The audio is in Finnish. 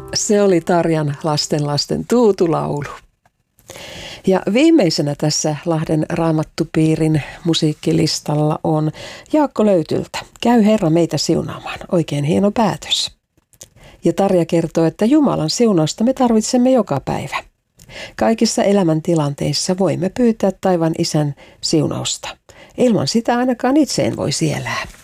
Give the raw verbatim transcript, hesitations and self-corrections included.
Se oli Tarjan lasten lasten tuutulaulu. Ja viimeisenä tässä Lahden Raamattupiirin musiikkilistalla on Jaakko Löytyltä. Käy Herra meitä siunaamaan. Oikein hieno päätös. Ja Tarja kertoo, että Jumalan siunausta me tarvitsemme joka päivä. Kaikissa elämäntilanteissa voimme pyytää taivaan Isän siunausta. Ilman sitä ainakaan itse en voisi elää.